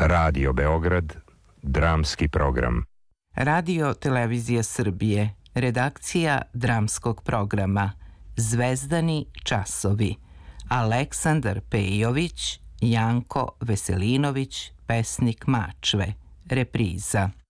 Radio Beograd, dramski program. Radio Televizija Srbije, redakcija dramskog programa, Zvezdani časovi, Aleksandar Pejović, Janko Veselinović, pesnik Mačve, repriza.